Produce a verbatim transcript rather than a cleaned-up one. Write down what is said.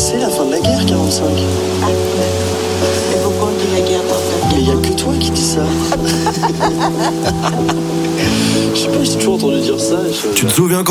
c'est la fin de la guerre, quarante-cinq. Ah, et pourquoi on dit la guerre par Mais il n'y a que toi qui dis ça. Je sais pas, j'ai toujours entendu dire ça. Je... Tu te souviens quand